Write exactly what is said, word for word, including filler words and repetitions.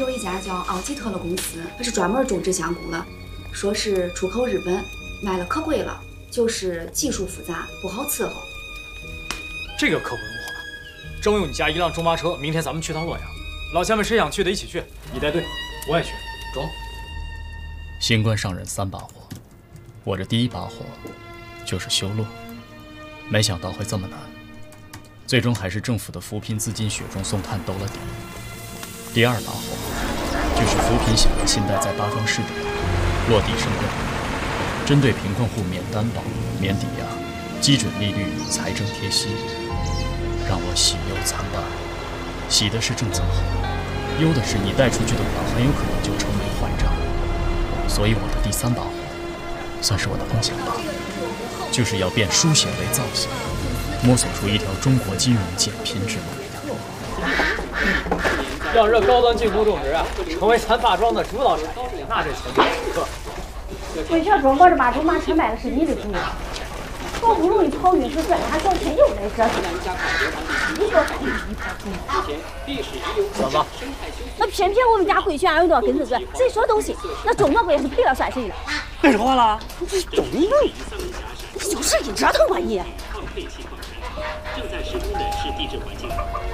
有一家叫奥吉特的公司，它是专门种植香菇的，说是出口日本，卖了可贵了，就是技术复杂，不好伺候。 这个可不容缓。征用你家一辆中巴车，明天咱们去趟洛阳。老乡们谁想去的一起去，你带队，我也去。中。 新官上任三把火，我这第一把火就是修路，没想到会这么难。 最终还是政府的扶贫资金雪中送炭兜了底。第二把火就是扶贫险的信贷在八庄试点落地生根，针对贫困户免担保、免抵押，基准利率财政贴息，让我喜忧参半。喜的是政策好，忧的是你贷出去的款很有可能就成为坏账。所以我的第三把火，算是我的梦想吧，就是要变书写为造型。 摸索出一条中国金融减贫之路。 让这高端进口种植啊，成为咱八庄的主导产业，那这前景可可。 为啥中国这把中马车卖的是你的主意？好不容易跑运输赚俩小钱又来这，你说干啥一块土？ 怎么？ 那偏偏我们家贵选有多跟着赚，谁说东西，那中国不也是赔了算谁的？ 别说话了， 你中了，你就是一折腾吧你。 正在施工的是地质环境。